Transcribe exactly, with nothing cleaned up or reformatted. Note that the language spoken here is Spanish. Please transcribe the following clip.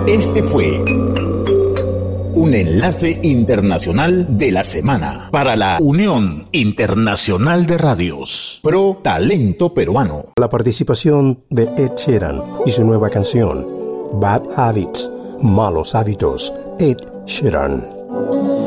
Este fue un enlace internacional de la semana para la Unión Internacional de Radios Pro Talento Peruano. La participación de Ed Sheeran y su nueva canción Bad Habits, Malos Hábitos, Ed Sheeran.